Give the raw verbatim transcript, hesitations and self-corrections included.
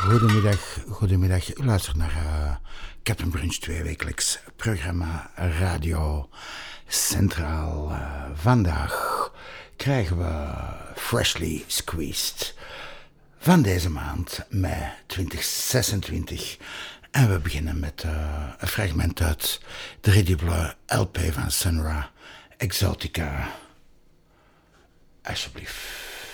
Goedemiddag, goedemiddag. U luistert naar uh, Captain Brunch, tweewekelijks programma Radio Centraal. Uh, vandaag krijgen we Freshly Squeezed van deze maand, mei twintig zesentwintig. En we beginnen met uh, een fragment uit de driedubbele L P van Sun Ra, Exotica. Alsjeblieft.